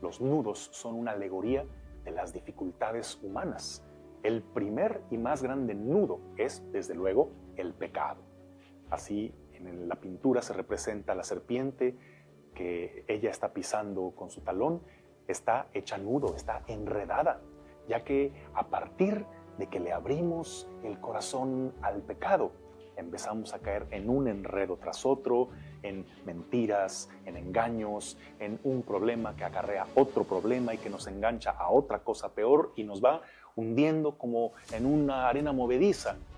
Los nudos son una alegoría de las dificultades humanas. El primer y más grande nudo es, desde luego, el pecado. Así, en la pintura se representa a la serpiente que ella está pisando con su talón, está hecha nudo, está enredada, ya que a partir de que le abrimos el corazón al pecado, empezamos a caer en un enredo tras otro, en mentiras, en engaños, en un problema que acarrea otro problema y que nos engancha a otra cosa peor y nos va hundiendo como en una arena movediza.